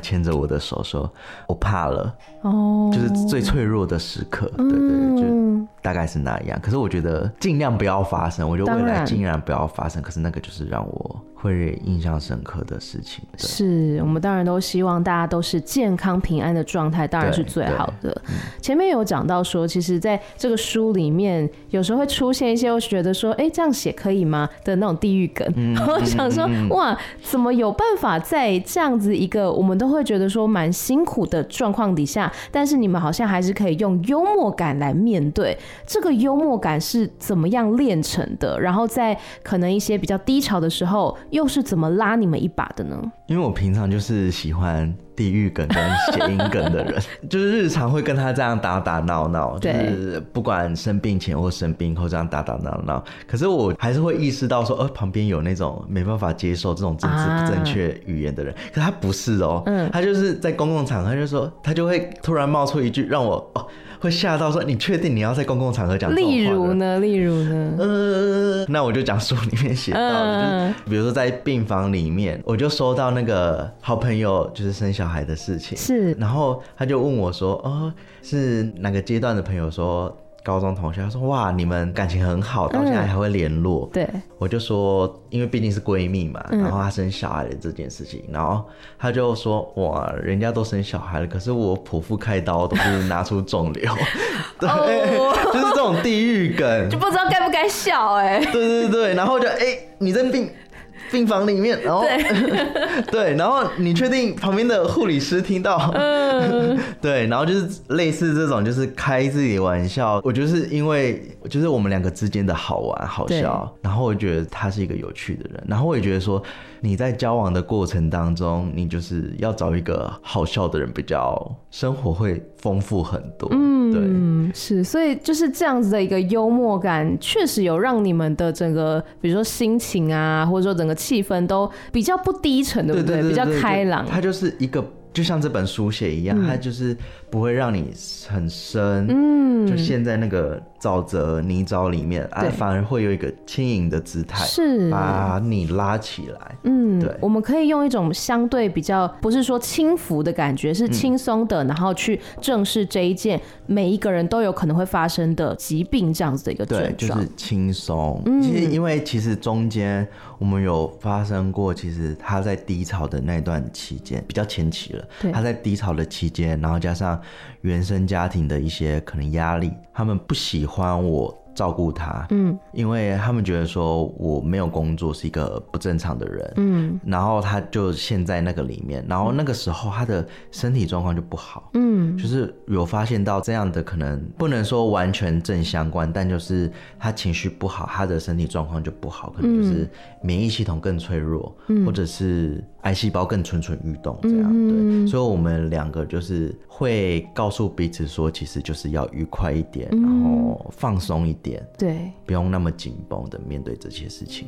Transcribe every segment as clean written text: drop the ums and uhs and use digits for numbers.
牵着我的手说我怕了，就是最脆弱的时刻，对对对，就大概是那样。可是我觉得尽量不要发生，我觉得未来尽量不要发生，可是那个就是让我会印象深刻的事情。 是，我们当然都希望大家都是健康平安的状态，当然是最好的。前面有讲到说，其实在这个书里面有时候会出现一些我觉得说这样写可以吗的那种地狱梗，我想说哇，怎么有办法在这样子一个我们都会觉得说蛮辛苦的状况底下，但是你们好像还是可以用幽默感来面对。这个幽默感是怎么样练成的？然后在可能一些比较低潮的时候又是怎么拉你们一把的呢？ 因为我平常就是喜欢地狱梗跟谐音梗的人就是日常会跟他这样打打闹闹，就是不管生病前或生病后这样打打闹闹。可是我还是会意识到说旁边有那种没办法接受这种政治不正确语言的人，可是他不是他就是在公共场合就说他就会突然冒出一句让我会吓到说你确定你要在公共场合讲这种话？例如呢？ 那我就讲书里面写到的，就是比如说在病房里面，我就收到那个好朋友就是生小孩的事情， 是， 然后他就问我说是哪个阶段的朋友，说高中同学，他说哇你们感情很好，到现在还会联络。 对， 我就说因为毕竟是闺蜜嘛，然后她生小孩的这件事情，然后他就说哇人家都生小孩了，可是我剖腹开刀都是拿出肿瘤对，就是这种地狱梗， 就不知道该不该笑对对对，然后就你在病房里面，然后对，然后你确定旁边的护理师听到对，然后就是类似这种就是开自己的玩笑，我就是因为就是我们两个之间的好玩好笑，然后我觉得他是一个有趣的人，然后我也觉得说你在交往的过程当中，你就是要找一个好笑的人，比较生活会丰富很多。对， 是，所以就是这样子的一个幽默感，确实有让你们的整个，比如说心情啊，或者说整个气氛都比较不低沉，对不对？比较开朗。它就是一个。就像这本书写一样，它就是不会让你很深，就陷在那个沼泽泥沼里面反而会有一个轻盈的姿态，是把你拉起来。对， 我们可以用一种相对比较不是说轻浮的感觉，是轻松的，然后去正视这一件每一个人都有可能会发生的疾病这样子的一个症状。 对，就是轻松。因为其实中间我们有发生过，其实他在低潮的那段期间比较前期了，他在低潮的期间，然后加上原生家庭的一些可能压力，他们不喜欢我照顾他，因为他们觉得说我没有工作是一个不正常的人，然后他就陷在那个里面，然后那个时候他的身体状况就不好，就是有发现到这样的可能不能说完全正相关，但就是他情绪不好，他的身体状况就不好，可能就是免疫系统更脆弱，或者是癌细胞更蠢蠢欲动这样，对，所以我们两个就是会告诉彼此说，其实就是要愉快一点，然后放松一点， 对， 不用那么紧绷的面对这些事情。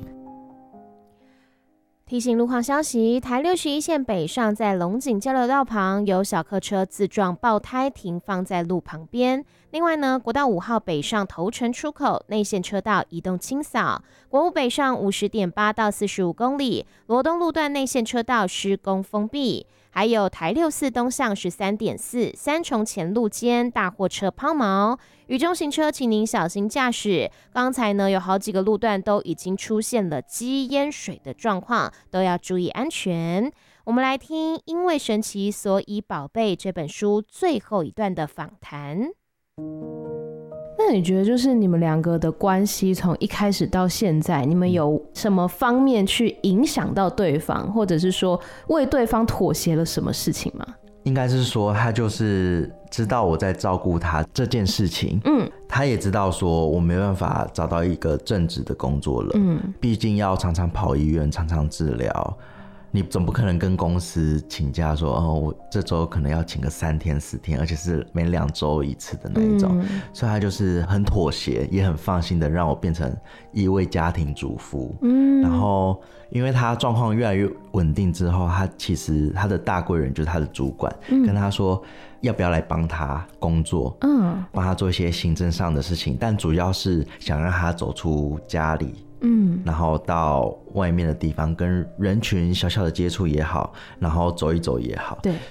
提醒路况消息，台61线北上在龙井交流道旁有小客车自撞爆胎停放在路旁边。另外呢，国道5号北上头城出口内线车道移动清扫，国五北上 50.8 到45公里，罗东路段内线车道施工封闭。还有台64东向 13.4 三重前路间大货车抛锚，雨中行车请您小心驾驶。刚才呢有好几个路段都已经出现了积淹水的状况，都要注意安全。我们来听《因为神奇所以宝贝》这本书最后一段的访谈。 那你觉得就是你们两个的关系从一开始到现在，你们有什么方面去影响到对方，或者是说为对方妥协了什么事情吗？ 应该是说他就是知道我在照顾他这件事情，他也知道说我没办法找到一个正职的工作了，毕竟要常常跑医院，常常治疗，你总不可能跟公司请假说我这周可能要請個3天4天，而且是每2周一次的那一种，所以他就是很妥协也很放心的让我变成一位家庭主妇，然后因为他状况越来越稳定之后，他其实他的大贵人就是他的主管，跟他说要不要来帮他工作，帮他做一些行政上的事情，但主要是想让他走出家里，然后到外面的地方跟人群小小的接触也好，然后走一走也好，对，